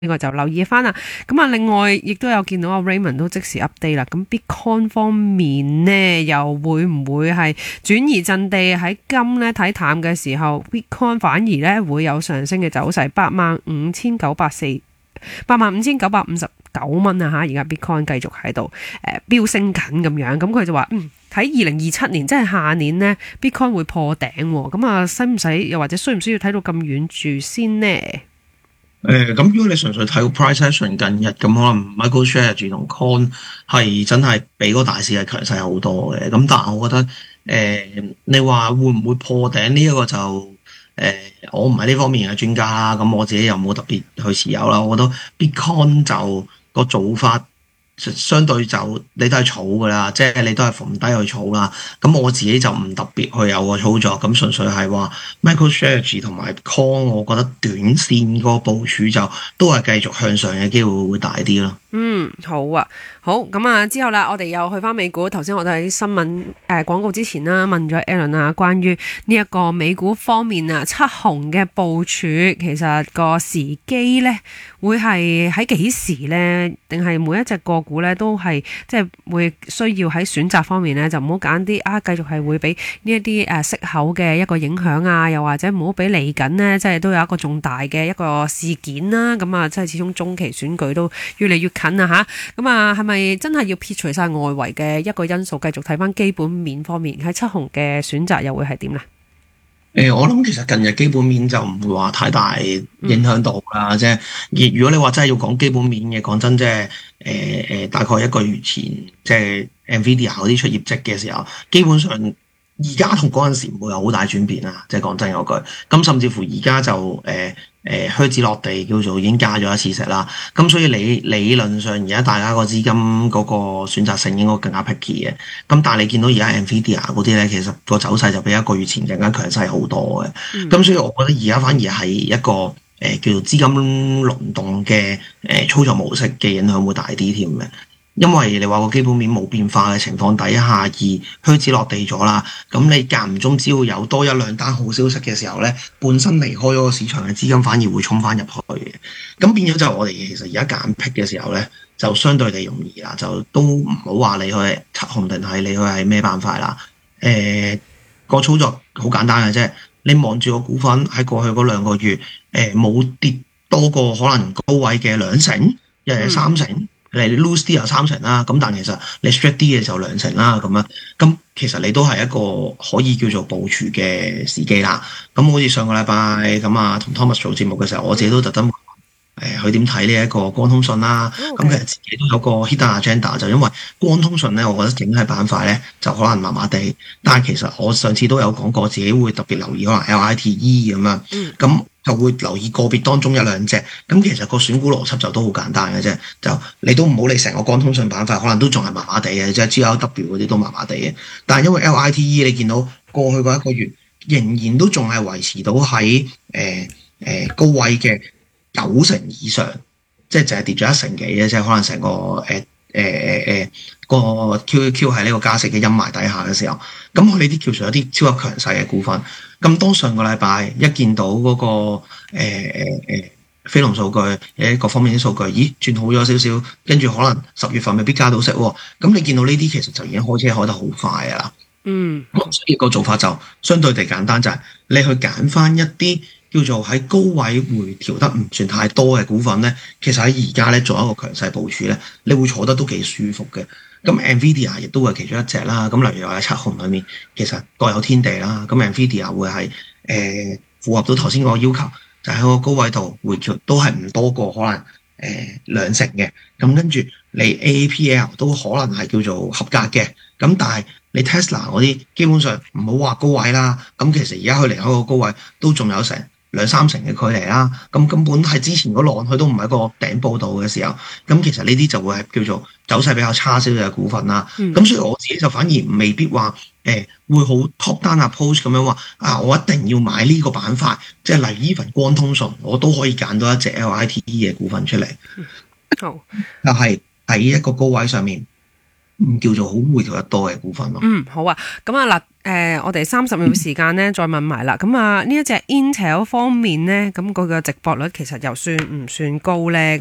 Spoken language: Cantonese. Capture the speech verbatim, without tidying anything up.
呢個就留意翻啦。咁啊，另外亦都有見到阿 Raymond 都即時 update 啦。咁 Bitcoin 方面呢，又會唔會係轉移陣地喺金呢睇淡嘅時候 ，Bitcoin 反而呢會有上升嘅走勢，八萬五千九百四，八萬五千九百五十九蚊啊吓！而家 Bitcoin 繼續喺度誒飆升緊咁樣。咁佢就話嗯喺二零二七年，即係下年呢 Bitcoin 會破頂。咁啊，使唔使又或者需唔需要睇到咁遠住先呢？ 誒咁、呃，如果你純粹睇個 price action 近日咁，可能 MicroStrategy 同 Coin 係真係比個大市係強勢好多嘅。咁但係我覺得誒、呃，你話會唔會破頂呢一個就誒、呃，我唔係呢方面嘅專家啦。咁我自己又冇特別去持有啦。我覺得 Bitcoin 就個做法相對就你都係儲噶啦，即係你都係逢低去儲啦。咁我自己就唔特別去有個操作，咁純粹係話 MicroStrategy 同埋 Coin，我覺得短線個部署就都係繼續向上嘅機會會大啲咯。 嗯，好啊，好，咁啊之後啦，我哋又去翻美股。頭先我哋喺新聞誒、呃、廣告之前啦，問咗 Alan 啊，關於呢一個美股方面啊，七雄嘅部署，其實個時機咧會係喺幾時咧？定係每一隻個股咧都係即係會需要喺選擇方面咧，就唔好揀啲啊，繼續係會俾呢一啲誒息口嘅一個影響啊，又或者唔好俾嚟緊呢，即係都有一個重大嘅一個事件啦。咁啊，即係始終中期選舉都越嚟越近啊吓，咁啊係咪真係要撇除晒外圍嘅一個因素，繼續睇翻基本面方面喺七雄嘅選擇又會係點呢？ 誒、呃，我諗其實近日基本面就唔會話太大影響到啦，即係、嗯、如果你話真係要講基本面嘅，講真即係誒誒，大概一個月前即係 Nvidia 嗰啲出業績嘅時候，基本上而家同嗰陣時唔會有好大轉變啦，即係講真嗰句。咁甚至乎而家就誒。呃誒靴子落地叫做已經加咗一次息啦，咁所以理理論上而家大家個資金嗰個選擇性應該更加 picky 嘅，咁但係你見到而家 Nvidia 嗰啲咧，其實個走勢就比一個月前更加強勢好多嘅，咁、嗯、所以我覺得而家反而係一個誒、呃、叫做資金輪動嘅誒、呃、操作模式嘅影響會大啲添嘅。因為你話個基本面冇變化嘅情況底下，而靴子落地咗啦，咁你間唔中只要有多一兩單好消息嘅時候咧，本身離開咗個市場嘅資金反而會衝翻入去嘅，咁變咗就我哋其實而家揀 pick 嘅時候咧，就相對地容易啦，就都唔好話你去七雄定係你去係咩板塊啦，誒、呃、個操作好簡單嘅啫，你望住個股份喺過去嗰兩個月，誒冇跌多過可能高位嘅兩成，又係三成。嗯你 lose 啲有三成啦，咁但其實你 straight 啲嘅就兩成啦，咁樣，咁其實你都係一個可以叫做部署嘅時機啦。咁好似上個禮拜咁啊，同 Thomas 做節目嘅時候，我自己都特登誒佢點睇呢一個光通訊啦。咁 Okay. 其實自己都有個 hidden agenda，就因為光通訊咧，我覺得整體板塊咧就可能麻麻地，但係其實我上次都有講過，自己會特別留意可能 L I T E 咁樣，咁、嗯。就會留意個別當中一兩隻，咁其實個選股邏輯就都好簡單嘅啫，就你都唔好理成個光通訊板塊，可能都仲係麻麻地嘅，即係 G L W 嗰啲都麻麻地嘅。但係因為 L I T E 你見到過去嗰一個月仍然都仲係維持到喺誒誒高位嘅九成以上，即係淨係跌咗一成幾嘅，即係可能成個誒誒誒誒個 Q Q Q 喺呢個加息嘅陰霾底下嘅時候，咁佢呢啲叫做有啲超級強勢嘅股份。咁當上個禮拜一見到嗰、那個誒誒誒非農數據誒各方面啲數據，咦轉好咗少少，跟住可能十月份未必加到息喎。咁你見到呢啲其實就已經開車開得好快㗎啦。嗯，所以個做法就相對地簡單，就係、是、你去揀翻一啲叫做喺高位回調得唔算太多嘅股份咧，其實喺而家咧做一個強勢部署咧，你會坐得都幾舒服嘅。咁 Nvidia 亦都係其中一隻啦，咁例如話喺七雄裏面，其實各有天地啦。咁 Nvidia 會係誒、呃、符合到頭先嗰個要求，就喺、是、個高位度回調都係唔多過可能誒、呃、兩成嘅。咁跟住你 A P L 都可能係叫做合格嘅。咁但係你 Tesla 嗰啲基本上唔好話高位啦。咁其實而家佢離開個高位都仲有成兩三成嘅距離啦，咁根本係之前嗰浪佢都唔係一個頂部度嘅時候，咁其實呢啲就會係叫做走勢比較差少少嘅股份啦。咁、嗯、所以我自己就反而未必話誒、呃、會好 top down approach 咁樣話啊，我一定要買呢個板塊，即係例如 even 光通訊，我都可以揀到一隻 L I T E 嘅股份出嚟。好，但係喺一個高位上面，唔叫做好回調得多嘅股份咯。 嗯，好啊，咁啊嗱。 誒，我哋三十秒時間咧，再問埋啦。咁啊，呢一隻 Intel 方面咧，咁佢嘅直播率其實又算唔算高咧？